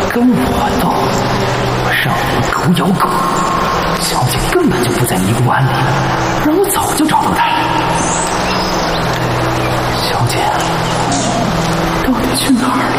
跟我斗，让我狗咬狗。小姐根本就不在尼姑庵里，让我早就找到她了。小姐到底去哪儿